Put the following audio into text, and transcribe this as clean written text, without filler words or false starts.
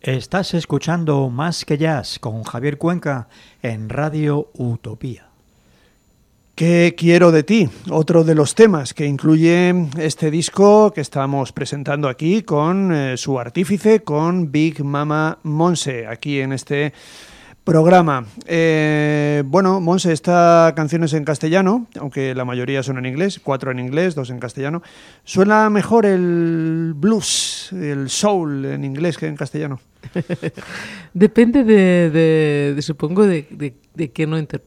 Estás escuchando Más que Jazz con Javier Cuenca en Radio Utopía. ¿Qué quiero de ti? Otro de los temas que incluye este disco que estamos presentando aquí con su artífice, con Big Mama Monse, aquí en este programa. Bueno, Monse, esta canción es en castellano, aunque la mayoría son en inglés, 4 en inglés, 2 en castellano. ¿Suena mejor el blues, el soul en inglés que en castellano? Depende supongo, de qué no interpretes.